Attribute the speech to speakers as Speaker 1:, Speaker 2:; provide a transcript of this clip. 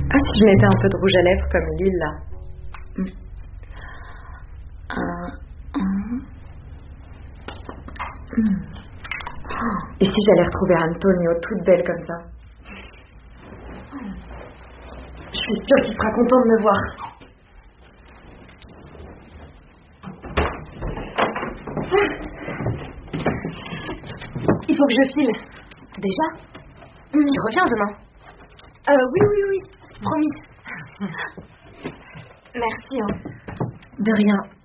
Speaker 1: Ah, si je mettais un peu de rouge à lèvres comme Lille, là. Et si j'allais retrouver Antonio toute belle comme ça? Je suis sûre qu'il sera content de me voir. Il faut que je file.
Speaker 2: Déjà? Tu reviens demain?
Speaker 1: Oui, promis.
Speaker 2: Merci, hein.
Speaker 1: De rien.